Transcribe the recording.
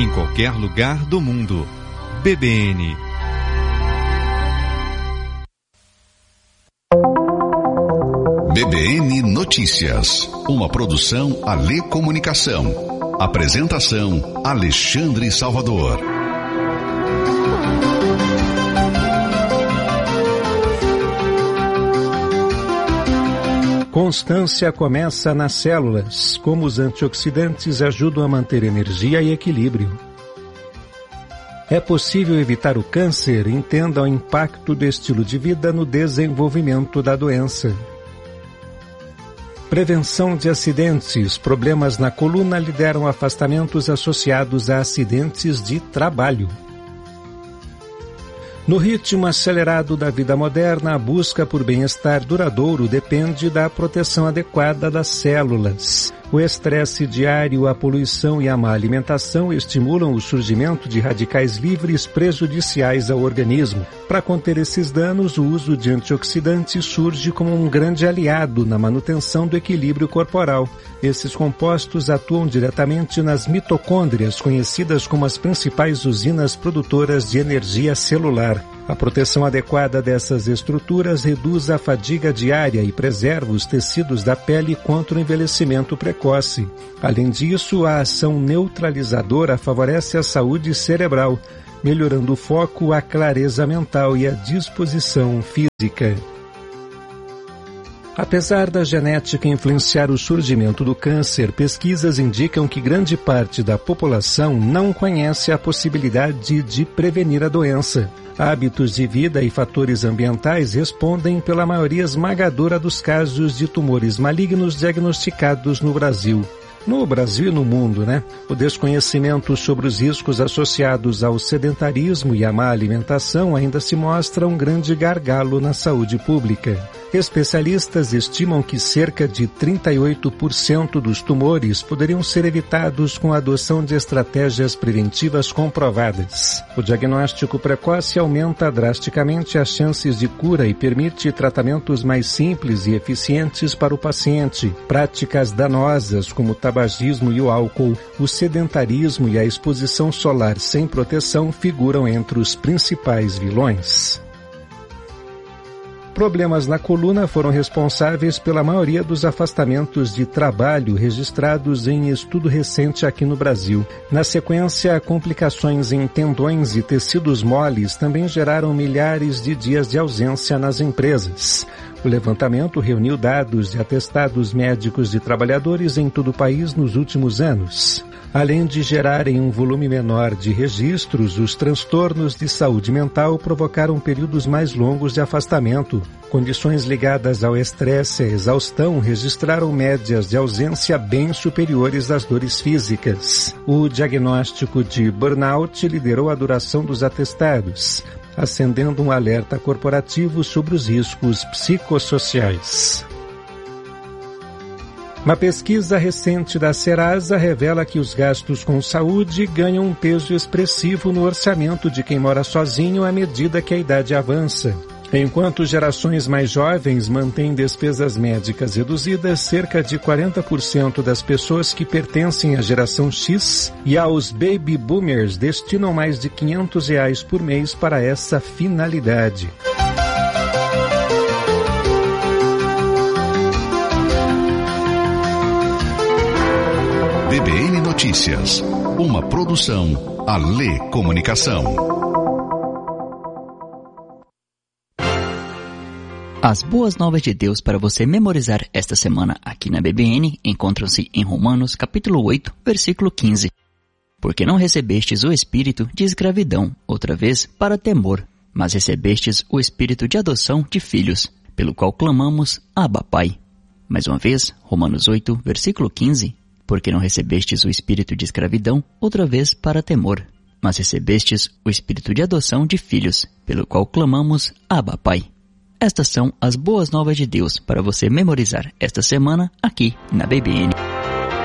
em qualquer lugar do mundo. BBN. BBN Notícias, uma produção Alê Comunicação. Apresentação Alexandre Salvador. Constância começa nas células, como os antioxidantes ajudam a manter energia e equilíbrio. É possível evitar o câncer? Entenda o impacto do estilo de vida no desenvolvimento da doença. Prevenção de acidentes. Problemas na coluna lideram afastamentos associados a acidentes de trabalho. No ritmo acelerado da vida moderna, a busca por bem-estar duradouro depende da proteção adequada das células. O estresse diário, a poluição e a má alimentação estimulam o surgimento de radicais livres prejudiciais ao organismo. Para conter esses danos, o uso de antioxidantes surge como um grande aliado na manutenção do equilíbrio corporal. Esses compostos atuam diretamente nas mitocôndrias, conhecidas como as principais usinas produtoras de energia celular. A proteção adequada dessas estruturas reduz a fadiga diária e preserva os tecidos da pele contra o envelhecimento precoce. Além disso, a ação neutralizadora favorece a saúde cerebral, melhorando o foco, a clareza mental e a disposição física. Apesar da genética influenciar o surgimento do câncer, pesquisas indicam que grande parte da população não conhece a possibilidade de prevenir a doença. Hábitos de vida e fatores ambientais respondem pela maioria esmagadora dos casos de tumores malignos diagnosticados no Brasil. No Brasil e no mundo, O desconhecimento sobre os riscos associados ao sedentarismo e à má alimentação ainda se mostra um grande gargalo na saúde pública. Especialistas estimam que cerca de 38% dos tumores poderiam ser evitados com a adoção de estratégias preventivas comprovadas. O diagnóstico precoce aumenta drasticamente as chances de cura e permite tratamentos mais simples e eficientes para o paciente. Práticas danosas como o tabagismo e o álcool, o sedentarismo e a exposição solar sem proteção figuram entre os principais vilões. Problemas na coluna foram responsáveis pela maioria dos afastamentos de trabalho registrados em estudo recente aqui no Brasil. Na sequência, complicações em tendões e tecidos moles também geraram milhares de dias de ausência nas empresas. O levantamento reuniu dados de atestados médicos de trabalhadores em todo o país nos últimos anos. Além de gerarem um volume menor de registros, os transtornos de saúde mental provocaram períodos mais longos de afastamento. Condições ligadas ao estresse e à exaustão registraram médias de ausência bem superiores às dores físicas. O diagnóstico de burnout liderou a duração dos atestados, acendendo um alerta corporativo sobre os riscos psicossociais. Uma pesquisa recente da Serasa revela que os gastos com saúde ganham um peso expressivo no orçamento de quem mora sozinho à medida que a idade avança. Enquanto gerações mais jovens mantêm despesas médicas reduzidas, cerca de 40% das pessoas que pertencem à geração X e aos baby boomers destinam mais de R$500 por mês para essa finalidade. BBN Notícias, uma produção Alê Comunicação. As boas novas de Deus para você memorizar esta semana aqui na BBN encontram-se em Romanos capítulo 8, versículo 15. Porque não recebestes o espírito de escravidão, outra vez, para temor, mas recebestes o espírito de adoção de filhos, pelo qual clamamos, Abba, Pai. Mais uma vez, Romanos 8, versículo 15. Porque não recebestes o espírito de escravidão, outra vez para temor, mas recebestes o espírito de adoção de filhos, pelo qual clamamos, Abba, Pai. Estas são as boas novas de Deus para você memorizar esta semana aqui na BBN.